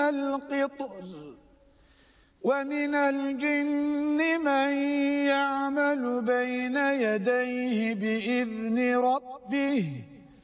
القطر ومن الجن من يعمل بين يديه بإذن ربه